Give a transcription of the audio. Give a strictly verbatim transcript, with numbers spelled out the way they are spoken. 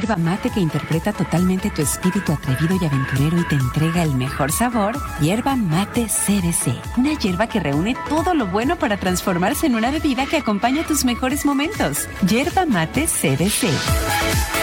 yerba mate que interpreta totalmente tu espíritu atrevido y aventurero y te entrega el mejor sabor, Yerba Mate C B C. Una yerba que reúne todo lo bueno para transformarse en una bebida que acompaña tus mejores momentos. Yerba Mate C B C.